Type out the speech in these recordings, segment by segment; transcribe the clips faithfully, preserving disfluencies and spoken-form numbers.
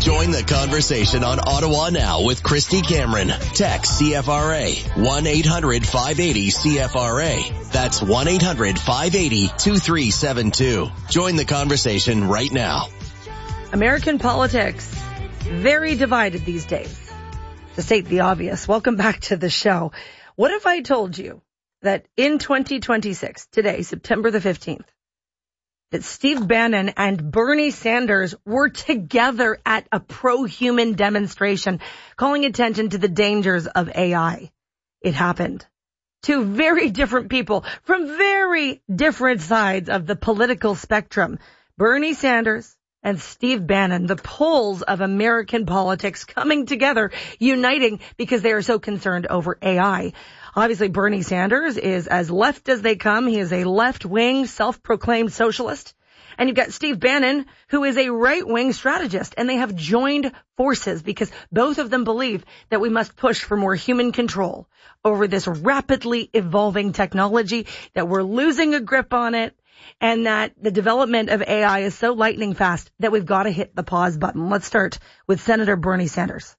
Join the conversation on Ottawa Now with Christy Cameron. Text C F R A one eight hundred five eighty C F R A. That's one eight hundred five eighty two three seven two. Join the conversation right now. American politics, very divided these days, to state the obvious. Welcome back to the show. What if I told you that in twenty twenty-six, today, September the fifteenth, that Steve Bannon and Bernie Sanders were together at a pro-human demonstration, calling attention to the dangers of A I. It happened. Two very different people from very different sides of the political spectrum. Bernie Sanders and Steve Bannon, the poles of American politics coming together, uniting because they are so concerned over A I. Obviously, Bernie Sanders is as left as they come. He is a left-wing, self-proclaimed socialist. And you've got Steve Bannon, who is a right-wing strategist. And they have joined forces because both of them believe that we must push for more human control over this rapidly evolving technology, that we're losing a grip on it, and that the development of A I is so lightning fast that we've got to hit the pause button. Let's start with Senator Bernie Sanders.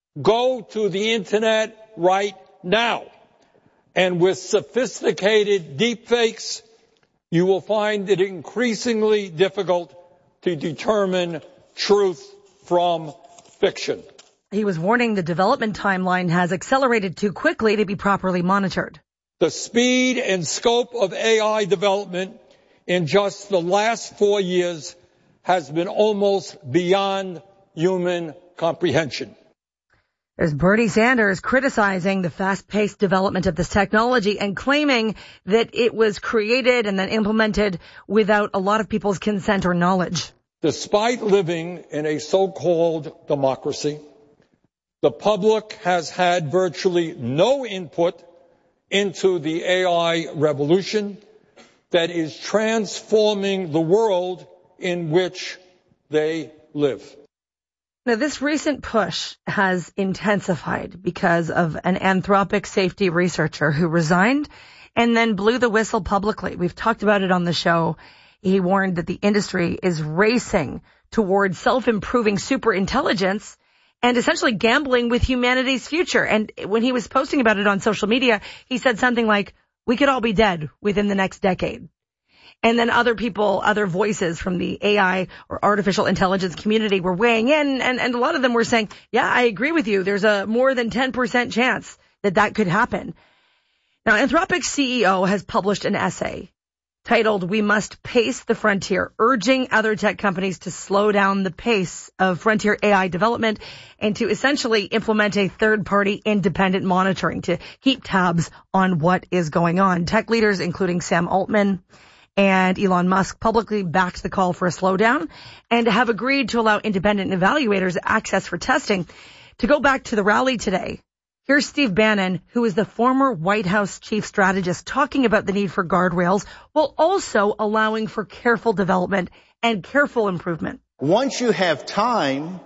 Go to the internet right now. And with sophisticated deepfakes, you will find it increasingly difficult to determine truth from fiction. He was warning the development timeline has accelerated too quickly to be properly monitored. The speed and scope of A I development in just the last four years has been almost beyond human comprehension. There's Bernie Sanders criticizing the fast-paced development of this technology and claiming that it was created and then implemented without a lot of people's consent or knowledge. Despite living in a so-called democracy, the public has had virtually no input into the A I revolution that is transforming the world in which they live. Now, this recent push has intensified because of an Anthropic safety researcher who resigned and then blew the whistle publicly. We've talked about it on the show. He warned that the industry is racing towards self-improving superintelligence and essentially gambling with humanity's future. And when he was posting about it on social media, he said something like, we could all be dead within the next decade. And then other people, other voices from the A I or artificial intelligence community were weighing in, and, and a lot of them were saying, yeah, I agree with you. There's a more than ten percent chance that that could happen. Now, Anthropic's C E O has published an essay titled, We Must Pace the Frontier, urging other tech companies to slow down the pace of frontier A I development and to essentially implement a third-party independent monitoring to keep tabs on what is going on. Tech leaders, including Sam Altman and Elon Musk, publicly backed the call for a slowdown and have agreed to allow independent evaluators access for testing. To go back to the rally today, here's Steve Bannon, who is the former White House chief strategist, talking about the need for guardrails while also allowing for careful development and careful improvement. Once you have time,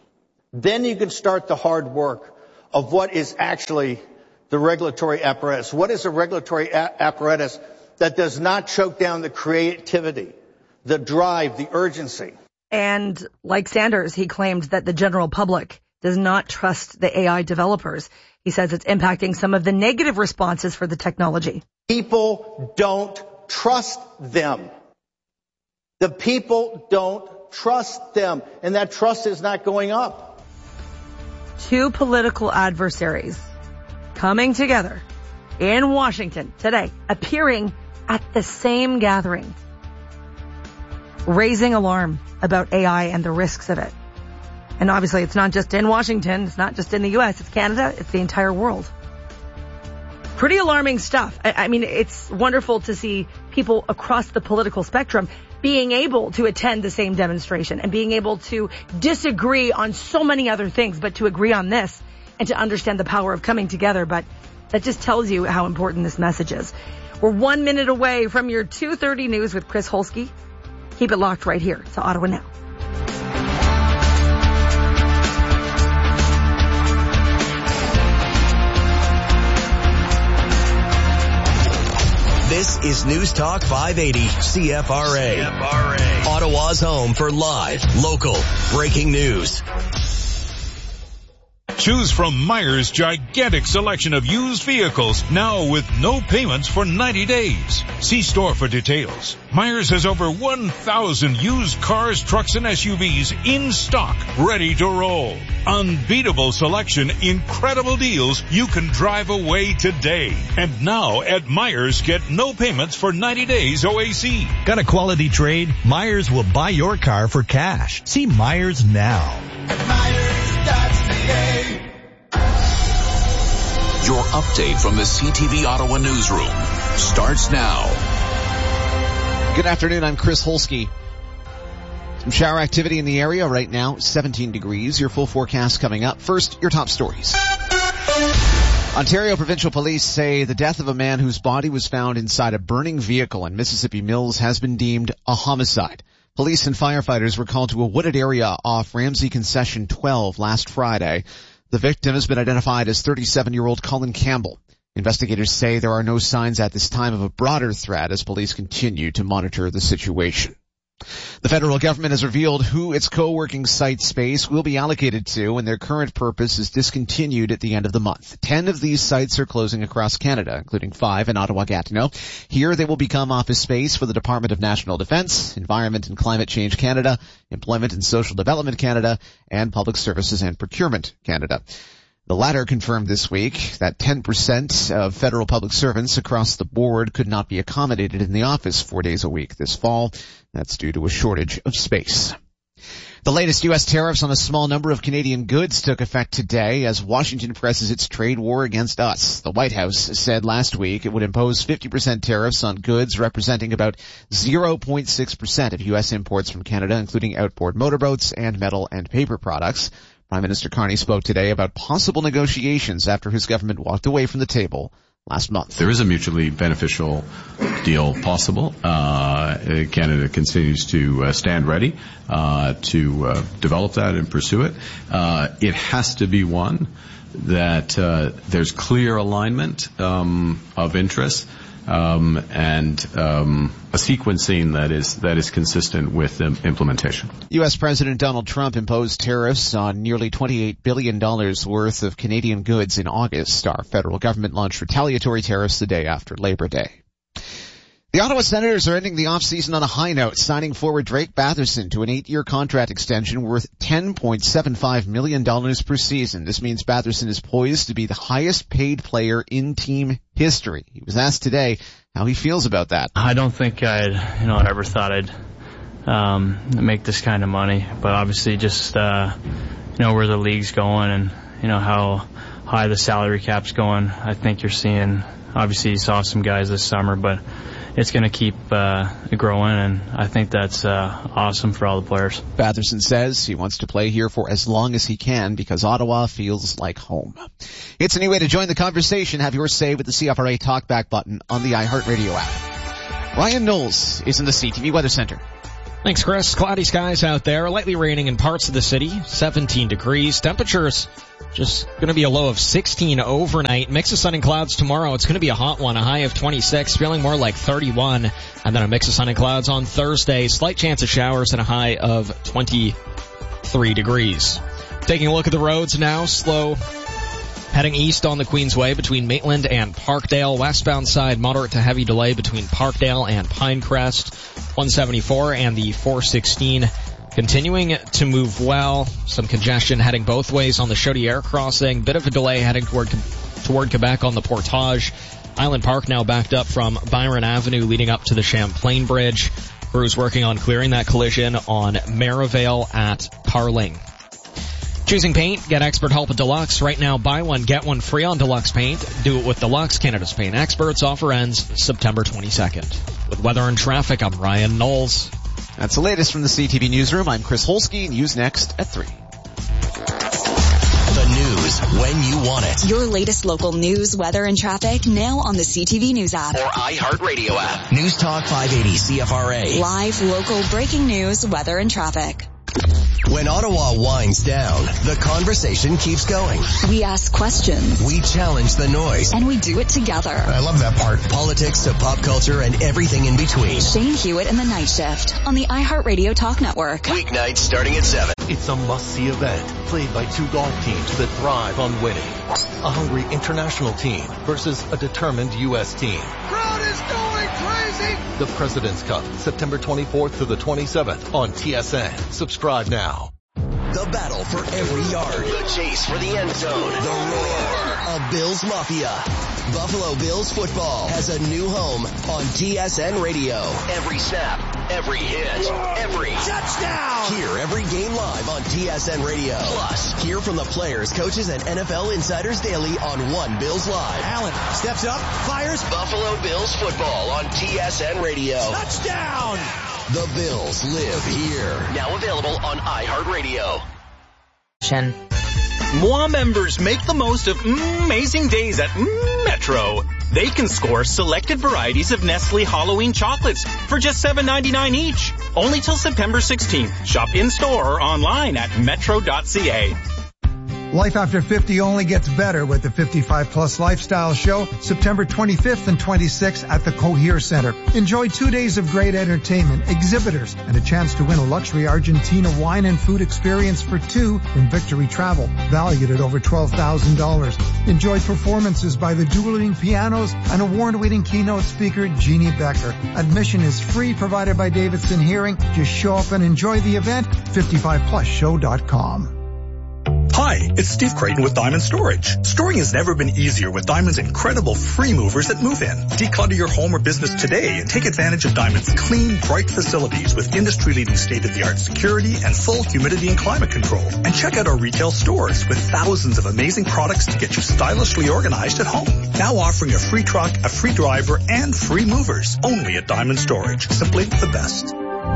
then you can start the hard work of what is actually the regulatory apparatus. What is a regulatory a- apparatus that does not choke down the creativity, the drive, the urgency? And like Sanders, he claimed that the general public does not trust the A I developers. He says it's impacting some of the negative responses for the technology. People don't trust them. The people don't trust them, and that trust is not going up. Two political adversaries coming together in Washington today, appearing at the same gathering, raising alarm about A I and the risks of it. And obviously it's not just in Washington, it's not just in the U S, it's Canada, it's the entire world. Pretty alarming stuff. I, I mean, it's wonderful to see people across the political spectrum being able to attend the same demonstration and being able to disagree on so many other things, but to agree on this and to understand the power of coming together. But that just tells you how important this message is. We're one minute away from your two thirty news with Chris Holsky. Keep it locked right here to Ottawa Now. This is News Talk five eighty C F R A. C F R A. Ottawa's home for live, local, breaking news. Choose from Myers' gigantic selection of used vehicles, now with no payments for ninety days. See store for details. Myers has over one thousand used cars, trucks, and S U Vs in stock, ready to roll. Unbeatable selection, incredible deals. You can drive away today. And now at Myers, get no payments for ninety days O A C. Got a quality trade? Myers will buy your car for cash. See Myers now. At Myers dot C A. Your update from the C T V Ottawa newsroom starts now. Good afternoon, I'm Chris Holsky. Some shower activity in the area right now, seventeen degrees. Your full forecast coming up. First, your top stories. Ontario Provincial Police say the death of a man whose body was found inside a burning vehicle in Mississippi Mills has been deemed a homicide. Police and firefighters were called to a wooded area off Ramsey Concession twelve last Friday. The victim has been identified as thirty-seven-year-old Colin Campbell. Investigators say there are no signs at this time of a broader threat as police continue to monitor the situation. The federal government has revealed who its co-working site space will be allocated to, and their current purpose is discontinued at the end of the month. Ten of these sites are closing across Canada, including five in Ottawa-Gatineau. Here they will become office space for the Department of National Defence, Environment and Climate Change Canada, Employment and Social Development Canada, and Public Services and Procurement Canada. The latter confirmed this week that ten percent of federal public servants across the board could not be accommodated in the office four days a week this fall. That's due to a shortage of space. The latest U S tariffs on a small number of Canadian goods took effect today as Washington presses its trade war against us. The White House said last week it would impose fifty percent tariffs on goods representing about zero point six percent of U S imports from Canada, including outboard motorboats and metal and paper products. Prime Minister Carney spoke today about possible negotiations after his government walked away from the table last month. There is a mutually beneficial deal possible. Uh, Canada continues to uh, stand ready uh, to uh, develop that and pursue it. Uh, it has to be one that uh, there's clear alignment um, of interests. Um, and um, a sequencing that is that is consistent with um, implementation. U S President Donald Trump imposed tariffs on nearly twenty-eight billion dollars worth of Canadian goods in August. Our federal government launched retaliatory tariffs the day after Labor Day. The Ottawa Senators are ending the offseason on a high note, signing forward Drake Batherson to an eight-year contract extension worth ten point seven five million dollars per season. This means Batherson is poised to be the highest-paid player in team history. He was asked today how he feels about that. I don't think I'd, you know, ever thought I'd um, make this kind of money, but obviously just, uh, you know, where the league's going and, you know, how high the salary cap's going. I think you're seeing, obviously you saw some guys this summer, but it's going to keep uh, growing, and I think that's uh, awesome for all the players. Batherson says he wants to play here for as long as he can because Ottawa feels like home. It's a new way to join the conversation. Have your say with the C F R A Talkback button on the iHeartRadio app. Ryan Knowles is in the C T V Weather Center. Thanks, Chris. Cloudy skies out there, lightly raining in parts of the city, seventeen degrees. Temperatures just going to be a low of sixteen overnight. Mix of sun and clouds tomorrow. It's going to be a hot one, a high of twenty-six, feeling more like thirty-one. And then a mix of sun and clouds on Thursday. Slight chance of showers and a high of twenty-three degrees. Taking a look at the roads now. Slow heading east on the Queensway between Maitland and Parkdale. Westbound side, moderate to heavy delay between Parkdale and Pinecrest. one seventy-four and the four sixteen continuing to move well. Some congestion heading both ways on the Chaudière crossing. Bit of a delay heading toward toward Quebec on the Portage. Island Park now backed up from Byron Avenue leading up to the Champlain Bridge. Crews working on clearing that collision on Merivale at Carling. Choosing paint, get expert help at Deluxe. Right now, buy one, get one free on Deluxe paint. Do it with Deluxe, Canada's paint experts. Offer ends September twenty-second. With weather and traffic, I'm Ryan Knowles. That's the latest from the C T V Newsroom. I'm Chris Holsky. News next at three. The news when you want it. Your latest local news, weather, and traffic now on the C T V News app. Or iHeartRadio app. News Talk five eighty C F R A. Live, local, breaking news, weather, and traffic. When When Ottawa winds down, the conversation keeps going. We ask questions. We challenge the noise. And we do it together. I love that part. Politics to pop culture and everything in between. Shane Hewitt and the Night Shift on the iHeartRadio Talk Network. Weeknights starting at seven. It's a must-see event played by two golf teams that thrive on winning. A hungry international team versus a determined U S team. Crowd is going crazy! The President's Cup, September twenty-fourth to the twenty-seventh on T S N. Subscribe now. The battle for every yard. The chase for the end zone. The roar of Bills Mafia. Buffalo Bills football has a new home on T S N Radio. Every snap, every hit, every touchdown. Hear every game live on T S N Radio. Plus, hear from the players, coaches, and N F L insiders daily on One Bills Live. Allen steps up, fires. Buffalo Bills football on T S N Radio. Touchdown. The Bills live here. Now available on iHeartRadio. Moi members make the most of amazing days at Metro. They can score selected varieties of Nestle Halloween chocolates for just seven ninety-nine each. Only till September sixteenth. Shop in-store or online at metro dot c a. Life after fifty only gets better with the fifty-five plus Lifestyle Show, September twenty-fifth and twenty-sixth at the Cohere Center. Enjoy two days of great entertainment, exhibitors, and a chance to win a luxury Argentina wine and food experience for two from Victory Travel, valued at over twelve thousand dollars. Enjoy performances by the dueling pianos and award-winning keynote speaker Jeannie Becker. Admission is free, provided by Davidson Hearing. Just show up and enjoy the event. fifty-five plus show dot com. Hi, it's Steve Creighton with Diamond Storage. Storing has never been easier with Diamond's incredible free movers that move in. Declutter your home or business today and take advantage of Diamond's clean, bright facilities with industry-leading state-of-the-art security and full humidity and climate control. And check out our retail stores with thousands of amazing products to get you stylishly organized at home. Now offering a free truck, a free driver, and free movers. Only at Diamond Storage. Simply the best.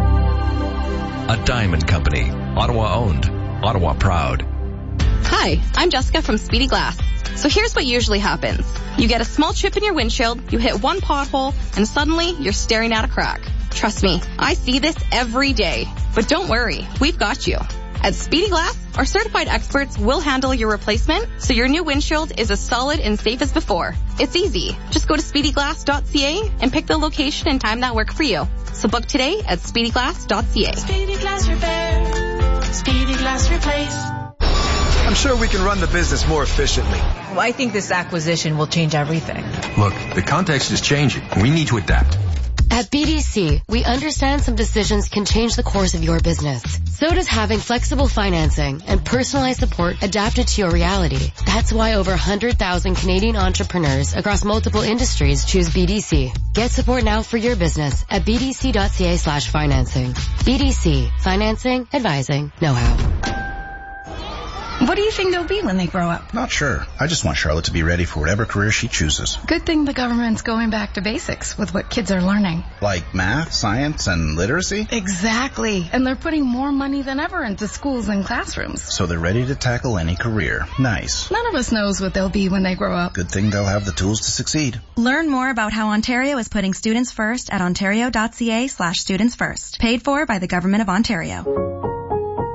A Diamond Company. Ottawa owned. Ottawa proud. Hi, I'm Jessica from Speedy Glass. So here's what usually happens. You get a small chip in your windshield, you hit one pothole, and suddenly you're staring at a crack. Trust me, I see this every day. But don't worry, we've got you. At Speedy Glass, our certified experts will handle your replacement so your new windshield is as solid and safe as before. It's easy. Just go to speedy glass dot c a and pick the location and time that work for you. So book today at speedy glass dot c a. Speedy Glass Repair. Speedy Glass Replace. I'm sure we can run the business more efficiently. Well, I think this acquisition will change everything. Look, the context is changing. We need to adapt. At B D C, we understand some decisions can change the course of your business. So does having flexible financing and personalized support adapted to your reality. That's why over one hundred thousand Canadian entrepreneurs across multiple industries choose B D C. Get support now for your business at b d c dot c a slash financing. B D C. Financing, advising, know-how. What do you think they'll be when they grow up? Not sure. I just want Charlotte to be ready for whatever career she chooses. Good thing the government's going back to basics with what kids are learning. Like math, science, and literacy? Exactly. And they're putting more money than ever into schools and classrooms. So they're ready to tackle any career. Nice. None of us knows what they'll be when they grow up. Good thing they'll have the tools to succeed. Learn more about how Ontario is putting students first at ontario dot c a slash students first. Paid for by the Government of Ontario.